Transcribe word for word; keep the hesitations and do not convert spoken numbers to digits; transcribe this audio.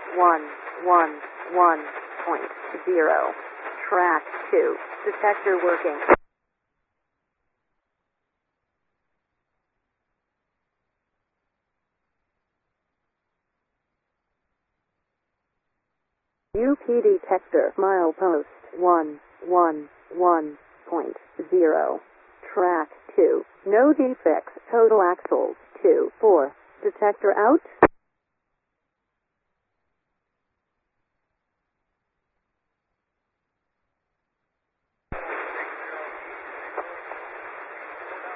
one, one, one point zero. Track two. Detector working. U P detector milepost one, one, one point zero. Track two. No defects. Total axles two, four. Detector out.